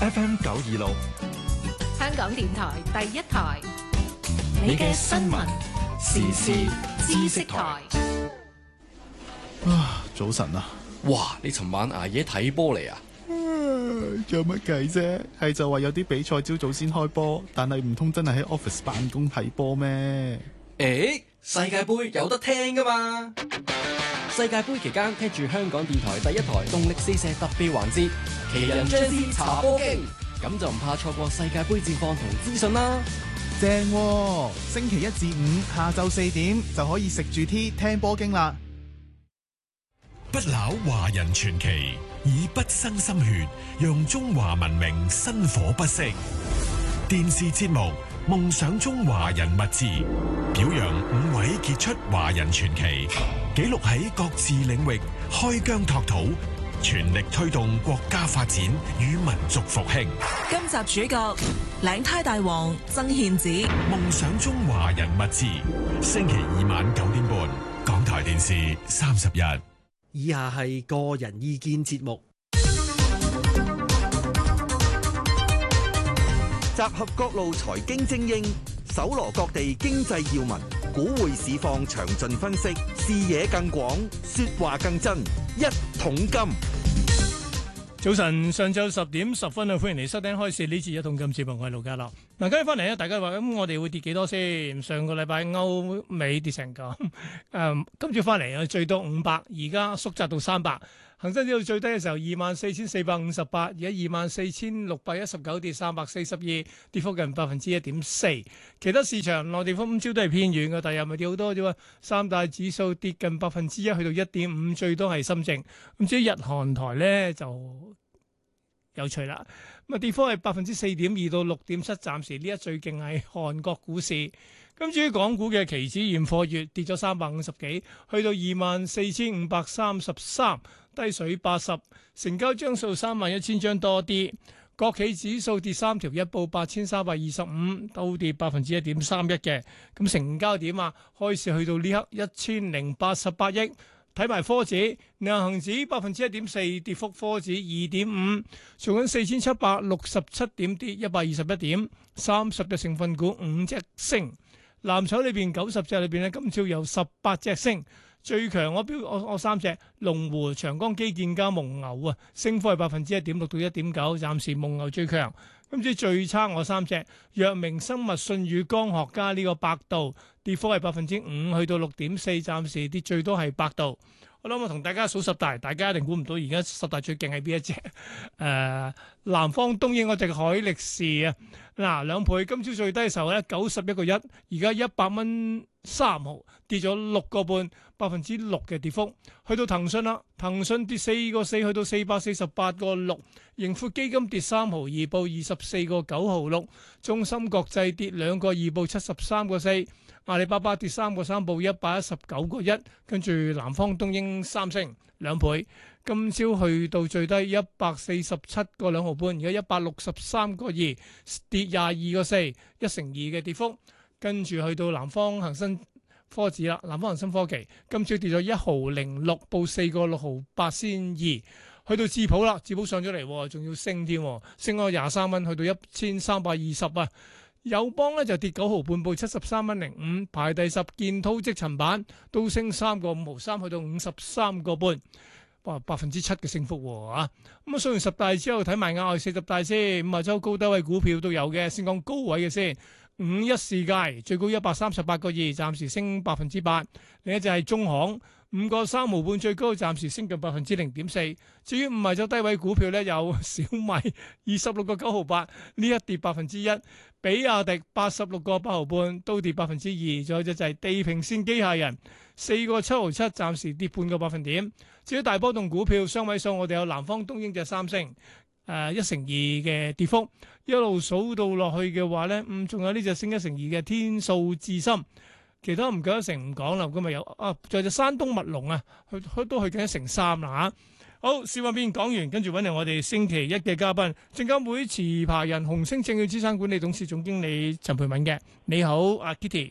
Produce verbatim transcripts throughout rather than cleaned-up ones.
F M 九二六， 香港電台第一台， 你嘅新聞時事知識台。 啊，早晨啊！ 哇，你尋晚捱夜睇波嚟啊？ 有乜計啫？係就話有啲比賽朝早先開波，但係唔通真係喺 office 辦公睇波咩？ 誒，世界盃有得聽噶嘛？世界盃期間聽住香港電台第一台動力四射特別環節，奇人張師查波經，咁就唔怕錯過世界盃戰況同資訊啦。 正喎，星期一至五下晝四點就可以食住 tea 聽波經啦。 不朽華人傳奇，以不生心血，讓中華文明薪火不息。電視節目《夢想中華人物誌》，表揚五位傑出華人傳奇，記錄喺各自領域開疆拓土，全力推動國家發展與民族復興。 今集主角領呔大王曾憲梓，《 夢想中華人物誌》，星期二晚九點半，港台電視三十日。 以下係個人意見節目， 集合各路財經精英，搜羅各地經濟要聞，股匯市況詳盡分析，視野更廣，說話更真。一桶金， 早晨，上晝十點十分啊！歡迎嚟收聽開市呢次一桶金節目，我係盧家樂。嗱，今日翻嚟咧，大家話咁，我哋會跌幾多先？上個禮拜歐美跌成咁，誒，今朝翻嚟啊，最多五百，而家縮窄到三百。恒生指數最低嘅時候二萬四千四百五十八，而家二萬四千六百一十九，跌三百四十二，跌幅近百分之一點四。其他市場內地方今朝都係偏軟嘅，但係又唔係跌好多啫喎。三大指數跌近百分之一，去到一點五，最多係深證。咁至於日韓台咧就有趣啦，咁啊跌幅係百分之四點二到六點七，暫時呢一最勁係韓國股市。咁至於港股嘅期指現貨月跌咗三百五十幾，去到二萬四千五百三十三，低水八十，成交張數三萬一千張多啲。國企指數跌三條一，報八千三百二十五，都跌百分之一點三一嘅。咁成交點啊，開市去到呢刻一千零八十八億。睇埋科指，恒指百分之一點四，跌幅科指二點五，做緊四千七百六十七點，跌一百二十一點，三十隻成分股五隻升。藍籌裏邊九十隻裏邊咧，今朝有十八隻升，最強我標我我三隻龍湖、長江基建加蒙牛啊，升幅係百分之一點六到一點九，暫時蒙牛最強。今朝最差我三隻藥明生物、舜宇光學加呢個百度，跌幅係百分之五，去到六點四，暫時跌最多係百度。我諗我同大家數十大，大家一定估唔到而家十大最勁係邊一隻？誒、呃，南方東英嗰隻海力士啊，嗱兩倍，今朝最低嘅時候咧九十一個一，而家一百蚊三毫，跌咗六個半，百分之六嘅跌幅。去到騰訊啦，騰訊跌四個四，去到四百四十八個六，盈富基金跌三毫二，報二十四個九毫六，中芯國際跌兩個二，報七十三個四。阿里巴巴跌三個三，報一百一十九個一，跟住南方東英三升兩倍，今朝去到最低一百四十七個兩毫半，而家一百六十三個二，跌廿二個四，一成二嘅跌幅。跟住去到南方恒生科指啦，南方恒生科技今朝跌咗一毫零六，報四個六毫八先二。去到智普啦，智普上咗嚟，仲要升添，升咗廿三蚊，去到一千三百二十啊。友邦咧就跌九毫半，報七十三蚊零五，排第十。建滔積層板都升三個五毫三，去到五十三個半，哇，百分之七嘅升幅喎啊！咁啊，數完十大之後睇埋額外四十大先，五十周高低位股票都有嘅，先講高位嘅先。五一世界最高一百三十八個二，暫時升百分之八。另一隻係中行，五個三毫半最高，暫時升近百分之零點四。至於五十周低位股票咧，有小米二十六個九毫八，呢一跌百分之一。比亞迪八十六個八毫半，都跌百分之二。仲有隻就係地平線機械人四個七毫七，暫時跌半個百分點。至於大波動股票雙位數，我哋有南方東英隻三星。誒、呃、一成二嘅跌幅，一路數到落去嘅話咧，嗯，仲有呢隻升一成二嘅天數智深，其他唔夠一成唔講啦。咁啊有啊，仲有隻山東墨龍啊，去去都去緊一成三啦嚇。好，小話邊講完，跟住揾嚟我哋星期一嘅嘉賓，證監會持牌人紅星證券資產管理董事總經理陳蓓敏嘅。你好，阿 Kitty。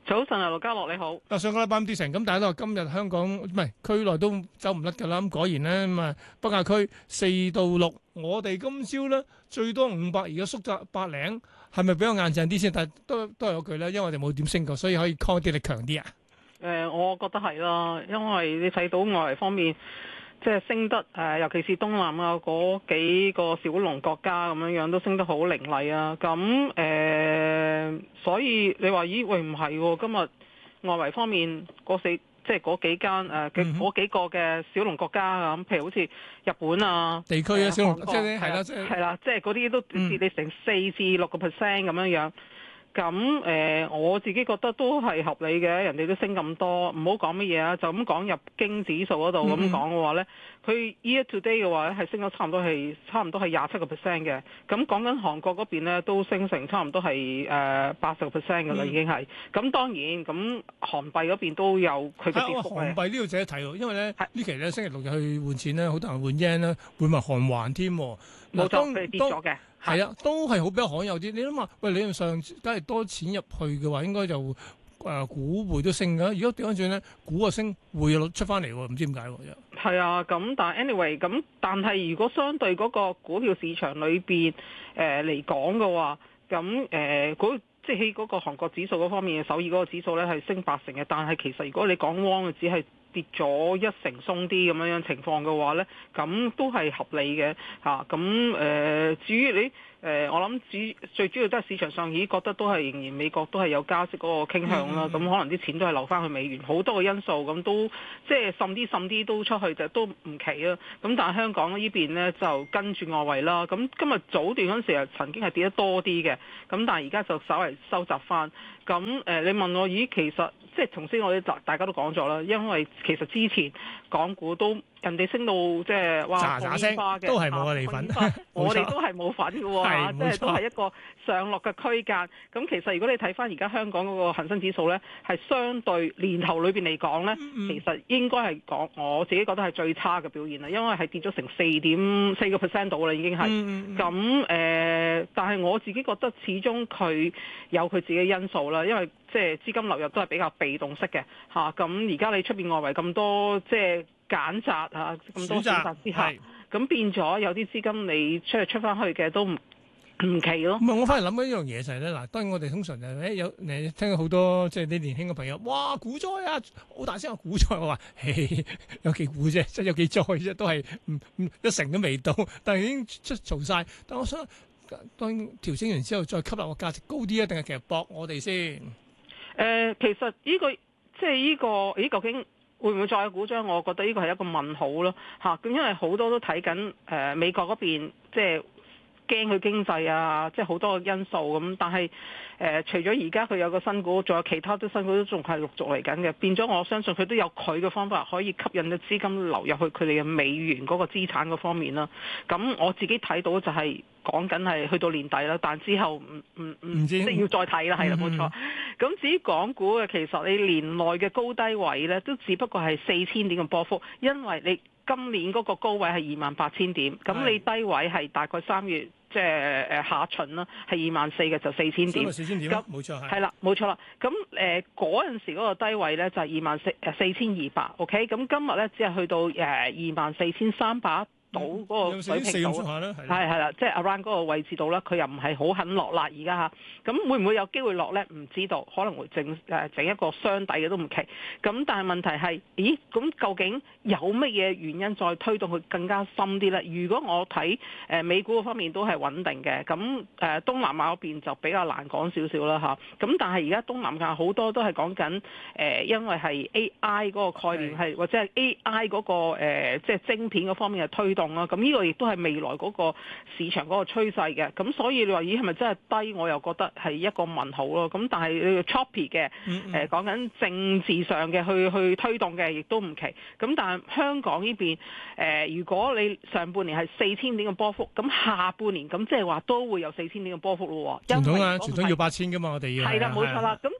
早晨啊，盧家樂你好。 嗱，上個禮拜五跌成咁，大家都話今日香港唔係區內都走唔甩㗎啦。咁果然咧，咁啊北亞區四到六，我哋今朝咧最多五百，而家縮窄百零，係咪比較硬淨啲先？但係都都係嗰句咧，因為我哋冇點升過，所以可以抗跌力強啲啊。 誒、呃，我覺得係啦，因為你睇到外圍方面。即係升得誒、呃，尤其是東南亞嗰幾個小龍國家咁樣樣都升得好凌厲啊！咁誒、呃，所以你話咦喂唔係喎，今日外圍方面嗰四即係嗰幾間誒嘅嗰幾個嘅小龍國家咁，譬如好似日本啊地區啊，小龍國即係係啦，即係係啦，即係嗰啲都跌你成四至六個 percent 咁樣樣。咁誒、呃，我自己覺得都係合理嘅，人哋都升咁多，唔好講乜嘢啊，就咁講入京指數嗰度咁講嘅話咧，佢 year to day 嘅話咧係升咗差唔多係差唔多係廿七個 percent 嘅，咁講緊韓國嗰邊咧都升成差唔多係誒八十個 percent 嘅啦，已經係，咁當然咁韓幣嗰邊都有佢嘅跌幅嘅。 韓幣呢度值得睇喎，因為咧呢期咧星期六日去換錢咧，好多人換 yen 啦，換埋韓環添。 冇錯，佢跌咗嘅。 係啊，都係好比較罕有啲。你諗下，喂，理論上梗係多錢入去嘅話，應該就誒、呃、股匯都升㗎。如果調翻轉咧，股啊升，匯又出翻嚟喎，唔知點解喎。 係啊，咁但係 anyway，咁但係如果相對嗰個股票市場裏邊誒嚟講嘅話，咁誒嗰即係喺嗰個韓國指數嗰方面嘅首爾嗰個指數咧係升八成嘅，但係其實如果你講汪嘅只係跌咗一成鬆啲咁樣樣情況嘅話咧，咁都係合理嘅嚇。咁、啊、誒、呃、至於你誒、呃，我諗主最主要都係市場上已經覺得都係仍然美國都係有加息嗰個傾向啦。咁、嗯、可能啲錢都係留翻去美元，好多個因素咁都即係滲啲滲啲都出去就都唔奇啊。咁但係香港呢邊呢，就跟住外圍啦。咁今日早段嗰陣時啊曾經係跌得多啲嘅，咁但係而家就稍為收窄翻。咁誒、呃，你問我咦，其實即係頭先我哋大大家都講咗啦，因為其實之前港股都人哋升到即係哇紅煙花嘅， 都係冇我哋份， 我哋都係冇份嘅喎，即係都係一個上落嘅區間。咁其實如果你睇翻而家香港嗰個恆生指數咧，係相對年頭裏邊嚟講咧，嗯、其實應該係講我自己覺得係最差嘅表現啦，因為係跌咗成四點四個 percent 到啦，已經係。咁誒、嗯呃，但係我自己覺得始終佢有佢自己嘅因素啦。因為即係資金流入都係比較被動式嘅嚇，咁而家你出邊外圍咁多即係揀擇啊，咁多選擇之下，咁變咗有啲資金你出嚟出翻去嘅都唔唔奇咯。 唔係，我反而諗緊一樣嘢就係咧，嗱，當然我哋通常就誒有誒聽到好多即係啲年輕嘅朋友，哇股災啊，好大聲話股災，我話有幾股啫，即係有幾災啫，都係唔唔一成都未到，但係已經出嘈晒。但我想當調整完之後再吸納個價值高啲啊，定係其實搏我哋先？誒、 呃，其實呢、這個即係呢個，咦？究竟會唔會再有股災？我覺得呢個係一個問號咯，嚇、啊！咁因為好多都睇緊誒美國嗰邊，即係驚佢經濟啊，即係好多個因素咁。但係誒、呃，除咗而家佢有個新股，仲有其他啲新股都仲係陸續嚟緊嘅。變咗，我相信佢都有佢嘅方法可以吸引啲資金流入去佢哋嘅美元嗰個資產嗰方面啦。咁我自己睇到就係、是。講緊係去到年底啦，但之後唔唔唔即係要再睇啦，係啦，冇錯。咁至於港股嘅，其實你年內嘅高低位咧，都只不過係四千點嘅波幅，因為你今年嗰個高位係二萬八千點，咁你低位係大概三月即係誒下旬啦，係二萬四嘅就四千點。 四千點，咁冇錯係。係啦，冇錯啦。咁誒嗰陣時嗰個低位咧就係二萬四誒四千二百，OK。咁今日咧只係去到誒二萬四千三百。到嗰個水平度，係係啦，即係 around 嗰個位置度啦，佢又唔係好肯落啦，而家嚇，咁會唔會有機會落咧？唔知道，可能會整誒整一個雙底嘅都唔奇。咁但係問題係，咦？咁究竟有乜嘢原因再推動佢更加深啲咧？如果我睇誒美股嗰方面都係穩定嘅，咁誒東南亞嗰邊就比較難講少少啦嚇。咁但係而家東南亞好多都係講緊誒，因為係 A I 嗰個概念係，或者係 A I 嗰個誒即係晶片嗰方面嘅推動。咁呢個亦都係未來嗰個市場嗰個趨勢嘅，咁所以你話咦係咪真係低？我又覺得係一個問號咯。咁但係你個 choppy 嘅，誒講緊政治上嘅去去推動嘅，亦都唔奇。咁但係香港呢邊誒、呃，如果你上半年係四千點嘅波幅，咁下半年咁即係話都會有四千點嘅波幅咯。傳統啊，傳統要八千㗎嘛，我哋要。 係啦，冇錯啦。咁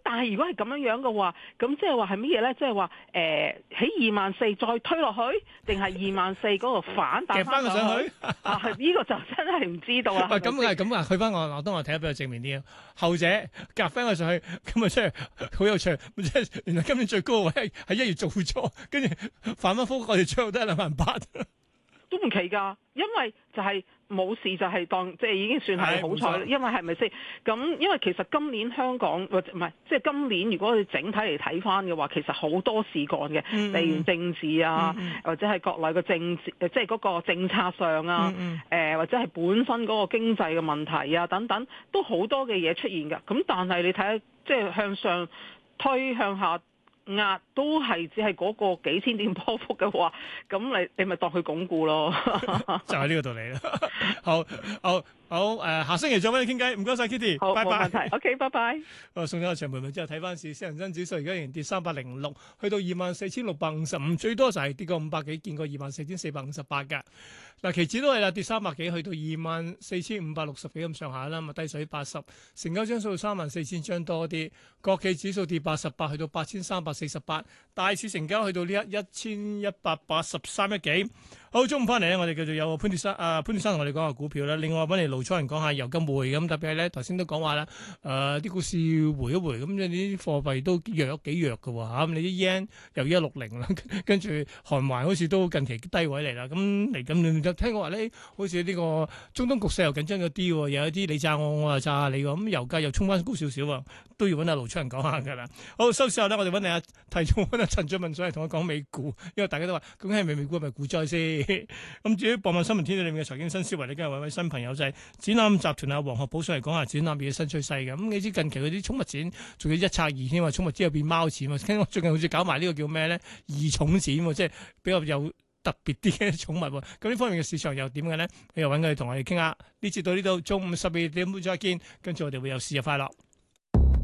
但係如果係咁樣樣嘅話，咁即係話係乜嘢咧？即係話誒喺二萬四再推落去，定係二萬四嗰個反彈翻上去？啊，呢個就真係唔知道啦。 喂，咁係咁啊，去翻我我當我睇得比較正面啲啊。後者夾翻佢上去，咁啊真係好有趣。即係原來今年最高位係一月做錯，跟住反翻覆我哋最後都係兩萬八。 都唔奇㗎，因為就係冇事就係當即係已經算係好彩，因為係咪先？咁因為其實今年香港或者唔係即係今年，如果我哋整體嚟睇翻嘅話，其實好多事幹嘅， 嗯、 地緣政治啊，嗯、或者係國內嘅政治，即係嗰個政策上啊，誒、嗯呃、或者係本身嗰個經濟嘅問題啊等等，都好多嘅嘢出現㗎。咁但係你睇下，即係向上推向下壓都係只係嗰個幾千點波幅嘅話，咁你你咪當佢鞏固咯， 就係呢個道理啦。好好好誒、呃，下星期再揾你傾偈，唔該晒 Kitty， 好， 拜拜。 冇問題，OK，拜拜。 我送咗個長盤盤之後，睇翻市，恒生指數而家仍然跌三百零六，去到二萬四千六百五十五，最多就係跌過五百幾，見過二萬四千四百五十八㗎。嗱，期指都係啦，跌三百幾，去到二萬四千五百六十幾咁上下啦，咪低水八十，成交張數三萬四千張多啲。國企指數跌八十八，去到八千三百四十八，大市成交去到呢一一千一百八十三億幾。好，中午翻嚟咧，我哋繼續有潘鐵珊啊，潘鐵珊同我哋講下股票啦。另外揾嚟盧楚仁講下油金匯咁，特別係咧頭先都講話啦，誒、呃、啲股市回一回，咁你啲貨幣都弱幾弱嘅喎嚇，咁你啲 yen 又一六零啦，跟住韓環好似都近期低位嚟啦，咁嚟緊你就聽講話咧，好似呢個中東局勢又緊張咗啲喎，又有啲你炸我，我又炸你喎，咁油價又衝翻高少少喎，都要揾阿盧楚仁講下㗎啦。好，收市後咧，我哋揾你阿提早揾阿陳俊文上嚟同我講美股，因為大家都話究竟係咪美股係咪股災先？咁至於傍晚新聞天地裏面嘅財經新思維，你今日揾位新朋友就係展覽集團啊黃學寶上嚟講下展覽嘅新趨勢嘅。咁你知近期嗰啲寵物展仲要一拆二添啊，寵物之後變貓展啊，聽講最近好似搞埋呢個叫咩咧二寵展，即係比較有特別啲嘅寵物。咁呢方面嘅市場又點嘅咧？你又揾佢哋同我哋傾下。呢節到呢度，中午十二點半再見，跟住我哋會有市日快樂。